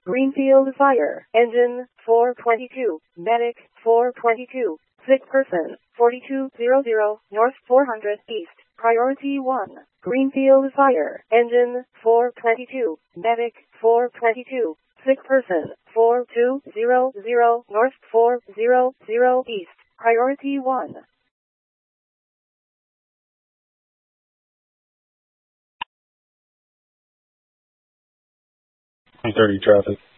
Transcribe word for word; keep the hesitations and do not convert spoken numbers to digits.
Greenfield Fire. Engine, four twenty-two. Medic, four twenty-two. Sick person, forty-two hundred, North four hundred East. Priority one. Greenfield Fire. Engine, four twenty-two. Medic, four twenty-two. Sick person, four two zero zero, North four hundred East. Priority one. three thirty traffic.